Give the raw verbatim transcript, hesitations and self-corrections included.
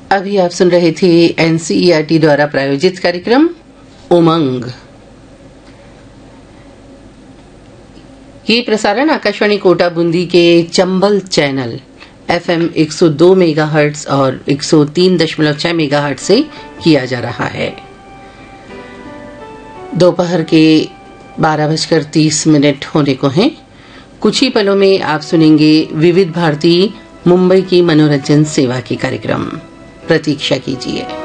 अभी आप सुन रहे थे एनसीईआरटी द्वारा प्रायोजित कार्यक्रम उमंग। ये प्रसारण आकाशवाणी कोटा बूंदी के चंबल चैनल एफएम एक सौ दो मेगाहर्ट्ज और एक सौ तीन दशमलव छह मेगाहर्ट्ज से किया जा रहा है। दोपहर के बारह बजकर तीस मिनट होने को हैं। कुछ ही पलों में आप सुनेंगे विविध भारती मुंबई की मनोरंजन सेवा के कार्यक्रम। प्रतीक्षा कीजिए।